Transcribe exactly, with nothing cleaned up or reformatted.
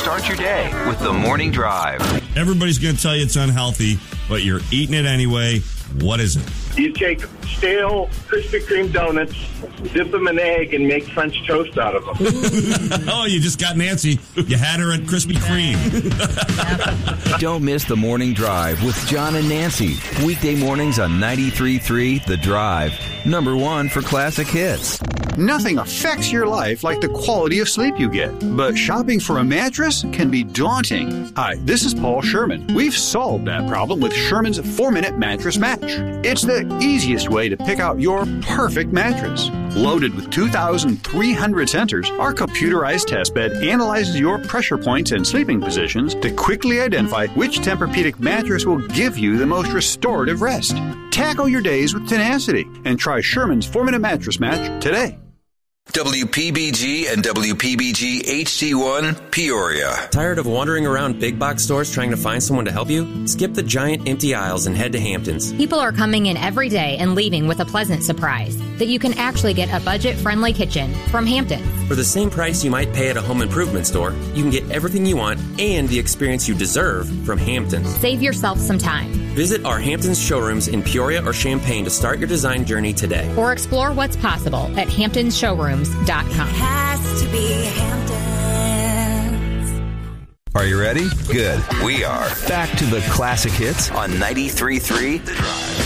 Start your day with the Morning Drive. Everybody's going to tell you it's unhealthy, but you're eating it anyway. What is it? You take stale Krispy Kreme donuts, dip them in egg, and make French toast out of them. Oh, you just got Nancy. You had her at Krispy Kreme. Don't miss the Morning Drive with John and Nancy. Weekday mornings on ninety-three point three The Drive. Number one for classic hits. Nothing affects your life like the quality of sleep you get. But shopping for a mattress can be daunting. Hi, this is Paul Sherman. We've solved that problem with Sherman's four-minute mattress match. It's the easiest way to pick out your perfect mattress. Loaded with two thousand three hundred sensors, our computerized test bed analyzes your pressure points and sleeping positions to quickly identify which Tempur-Pedic mattress will give you the most restorative rest. Tackle your days with tenacity and try Sherman's four-minute mattress match today. W P B G and W P B G H D one, Peoria. Tired of wandering around big box stores trying to find someone to help you? Skip the giant empty aisles and head to Hamptons. People are coming in every day and leaving with a pleasant surprise that you can actually get a budget-friendly kitchen from Hamptons. For the same price you might pay at a home improvement store, you can get everything you want and the experience you deserve from Hamptons. Save yourself some time. Visit our Hamptons showrooms in Peoria or Champaign to start your design journey today. Or explore what's possible at hamptons showrooms dot com. Has to be Hamptons. Are you ready? Good. We are. Back to the classic hits on ninety-three point three The Drive.